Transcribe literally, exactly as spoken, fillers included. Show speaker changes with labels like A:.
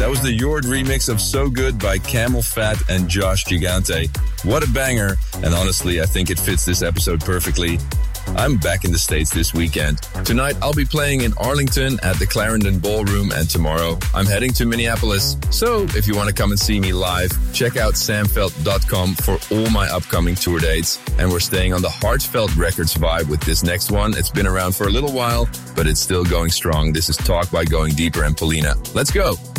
A: That was the Yord remix of So Good by Camel Fat and Josh Gigante. What a banger, and honestly, I think it fits this episode perfectly. I'm back in the States this weekend. Tonight, I'll be playing in Arlington at the Clarendon Ballroom, and tomorrow, I'm heading to Minneapolis. So, if you want to come and see me live, check out sam felt dot com for all my upcoming tour dates. And we're staying on the Heartfelt Records vibe with this next one. It's been around for a little while, but it's still going strong. This is Talk by Going Deeper and Polina. Let's go!